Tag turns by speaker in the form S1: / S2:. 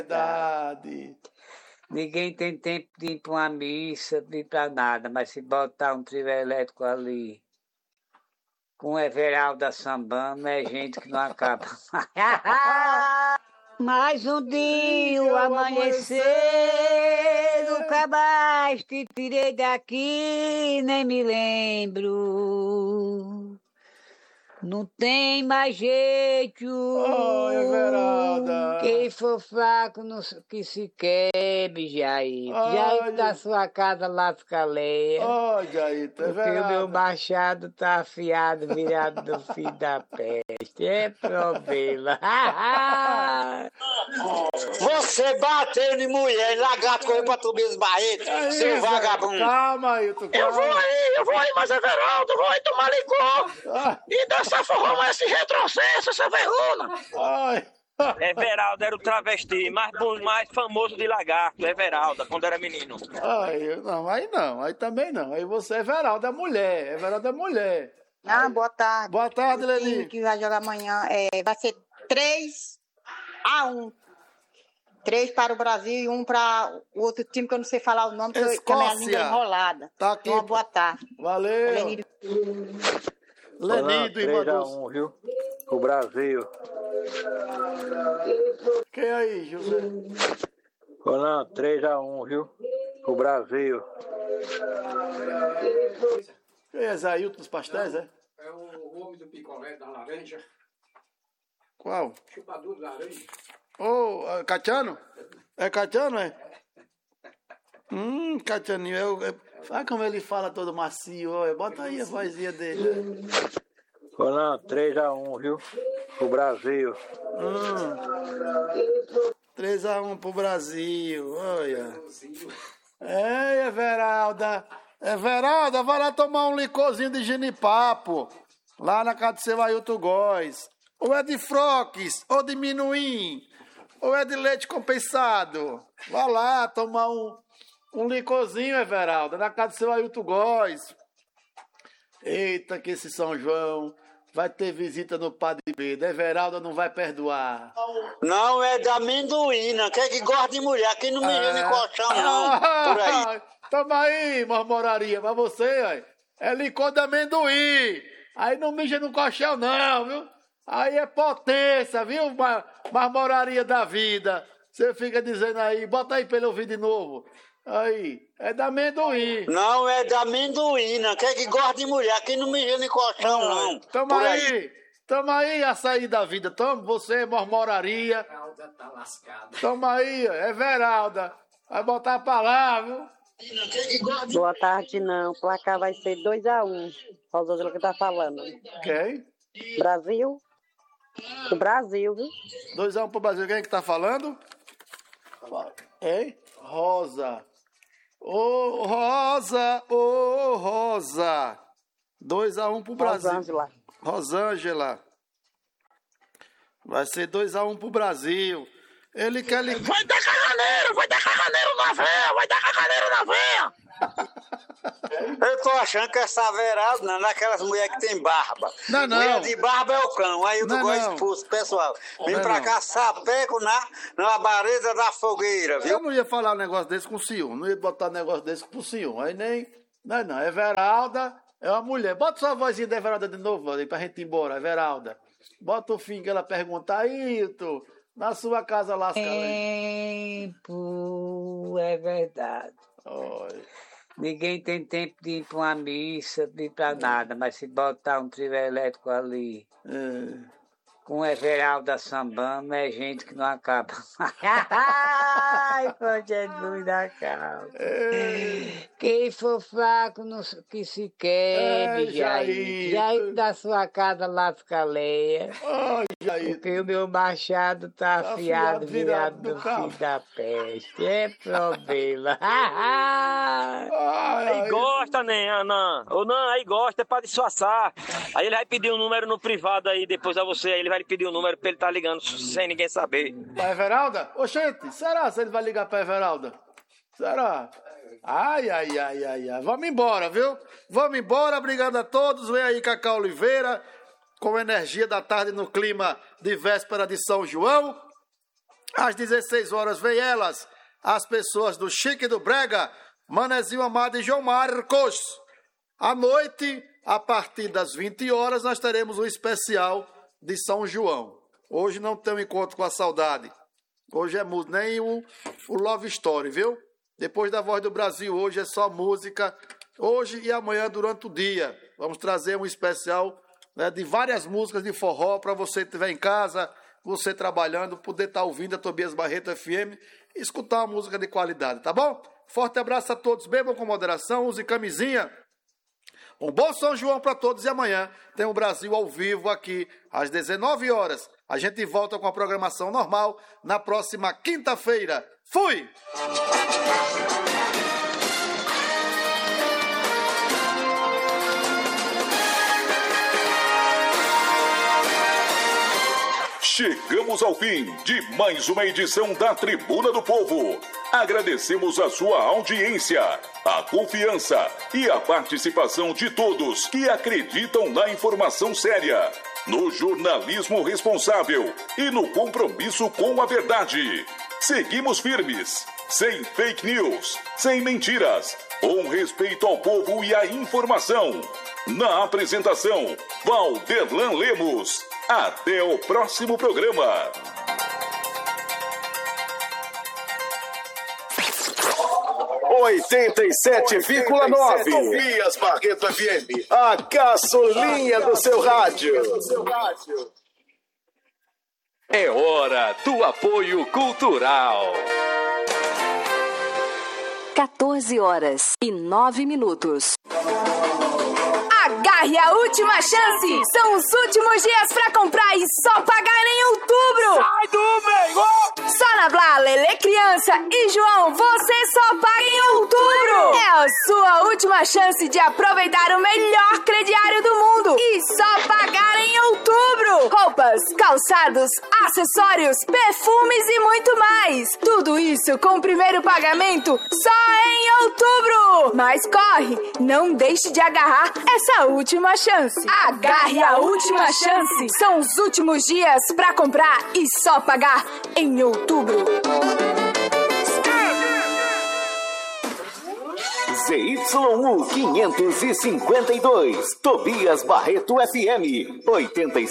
S1: Verdade.
S2: Ninguém tem tempo de ir para uma missa, de ir para nada, mas se botar um trio elétrico ali, com o Everalda sambando, é gente que não acaba. Mais um dia, o amanhecer, nunca mais te tirei daqui, nem me lembro. Não tem mais jeito.
S1: Oh, Everalda.
S2: Quem for fraco que se quebre, Jair. Jair da sua casa lasca lenha.
S1: Oh, Jair,
S2: porque o meu machado tá afiado, virado do fim da peste. É problema.
S3: Você bateu em mulher, lagarto correu pra tu mesmo, barreto, seu vagabundo.
S1: Calma, Ailton, calma.
S4: Eu vou aí, mas Everaldo, vou aí tomar licor. E dessa forma esse retrocesso, essa verrona.
S1: Ai.
S4: Everaldo era o travesti mais famoso de lagarto, Everaldo, quando era menino.
S1: Aí também não. Aí você é Everaldo, é mulher. Everaldo é mulher.
S5: Boa tarde.
S1: Boa tarde, Leni.
S5: O time que vai jogar amanhã vai ser 3-1. 3 para o Brasil e 1 para o outro time que eu não sei falar o nome, porque a minha língua é enrolada.
S1: Tá aqui.
S5: Uma boa tarde.
S1: Valeu. Leni do Imagus.
S6: 3-1, viu? O Brasil.
S1: Quem aí, José?
S6: Não, 3-1, viu? O Brasil.
S1: Quem é Zé Ailton dos pastéis, é?
S7: É o homem do picolé da laranja.
S1: Qual?
S7: Chupador de laranja.
S1: Catiano? É Catiano, é? Catianinho. Olha como ele fala todo macio. Bota aí a vozinha dele.
S6: Não, 3-1, viu? O Brasil.
S1: 3-1 pro Brasil. Olha. Ei, Everalda. Everalda, vai lá tomar um licorzinho de genipapo. Lá na casa do seu Ailton Góes. Ou é de froques, ou de minuim, ou é de leite compensado. Vá lá tomar um licorzinho, Everalda, na casa do seu Ailton Góes. Eita, que esse São João vai ter visita no Padre Beda. Everalda não vai perdoar.
S3: Não é da amendoína. Quem é que gosta de mulher? Quem não mija de colchão, não. Por aí.
S1: Toma aí, marmoraria, pra você, ó. É licor de amendoim. Aí não mija no colchão, não, viu? Aí é potência, viu? Marmoraria da vida. Você fica dizendo aí, bota aí pra ele ouvir de novo. Aí, é da amendoim.
S3: Não é da amendoína. Quem é que gosta de mulher? Quem não mija no colchão, não.
S1: Toma aí açaí da vida. Toma, você, marmoraria.
S7: Veralda tá lascada.
S1: Toma aí, é Veralda. Vai botar pra lá, viu?
S8: Boa tarde, não. O placar vai ser 2-1. Rosângela que tá falando.
S1: Quem?
S8: Brasil. O Brasil, viu?
S1: 2-1 pro Brasil. Quem é que tá falando? Hein? Rosa. Ô, Rosa. Ô, Rosa. 2-1 pro Brasil. Rosângela. Vai ser 2-1 pro Brasil. Ele quer...
S4: Vai dar caganeiro na veia, vai dar caganeiro na veia.
S3: Eu tô achando que essa Everalda não é daquelas mulheres que tem barba.
S1: Não.
S3: Mulher de barba é o cão. Aí eu não gosto expulso, pessoal. Vem pra cá, sapeco na labareda da fogueira, viu?
S1: Eu não ia falar um negócio desse com o senhor. Não ia botar um negócio desse pro senhor. Aí nem... Não. Everalda é uma mulher. Bota sua vozinha da Everalda de novo, aí, pra gente ir embora, Everalda. Bota o fim que ela pergunta. Ailton, na sua casa lasca
S2: Tempo, é verdade.
S1: Oi.
S2: Ninguém tem tempo de ir para uma missa, de ir para nada, mas se botar um trio elétrico ali, com o Everalda sambando, é gente que não acaba. Ai, com Jesus da calma. Quem for fraco que se quebre, Jair. Jair da sua casa lasca lenha. Porque o meu machado tá afiado, virado do fim da peste. É problema.
S4: Aí gosta, né, Anã? Ou não, aí gosta, é pra disfarçar. Aí ele vai pedir um número no privado aí, depois a você, aí ele vai lhe pedir um número pra ele tá ligando sem ninguém saber.
S1: Pra Everalda? Oxente, será se ele vai ligar pra Everalda? Será? Ai. Vamos embora, viu? Vamos embora, obrigado a todos. Vem aí Cacá Oliveira, com energia da tarde no clima de véspera de São João. Às 16 horas vem elas, as pessoas do Chique e do Brega, Manezinho Amado e João Marcos. À noite, a partir das 20 horas, nós teremos um especial de São João. Hoje não tem um encontro com a saudade. Hoje é música, nem o Love Story, viu? Depois da Voz do Brasil, hoje é só música. Hoje e amanhã, durante o dia, vamos trazer um especial, né, de várias músicas de forró para você que estiver em casa, você trabalhando, poder estar ouvindo a Tobias Barreto FM e escutar uma música de qualidade, tá bom? Forte abraço a todos, bebam com moderação, use camisinha. Um bom São João para todos e amanhã tem o Brasil ao vivo aqui às 19 horas. A gente volta com a programação normal na próxima quinta-feira. Fui!
S9: Chegamos ao fim de mais uma edição da Tribuna do Povo. Agradecemos a sua audiência, a confiança e a participação de todos que acreditam na informação séria, no jornalismo responsável e no compromisso com a verdade. Seguimos firmes, sem fake news, sem mentiras, com respeito ao povo e à informação. Na apresentação, Valderlan Lemos. Até o próximo programa.
S10: 87,9 Tobias Barreto FM, a caçulinha do seu rádio.
S11: É hora do apoio cultural.
S12: 14h09.
S13: Agarre a última chance! São os últimos dias pra comprar e só pagar em outubro!
S4: Sai do meio!
S13: Só na Blá, Lelê Criança e João, você só paga em outubro! É a sua última chance de aproveitar o melhor crediário do mundo e só pagar em outubro! Roupas, calçados, acessórios, perfumes e muito mais! Tudo isso com o primeiro pagamento só em outubro! Mas corre, não deixe de agarrar essa última chance. Agarre a última chance. São os últimos dias pra comprar e só pagar em outubro.
S10: ZYU 552, Tobias Barreto FM 86.